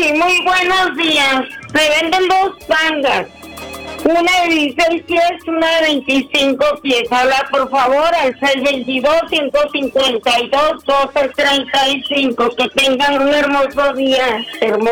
Sí, muy buenos días. Se venden dos tangas. Una de 16 pies, una de 25 pies. Habla por favor al 622-552-1235. Que tengan un hermoso día. Hermoso.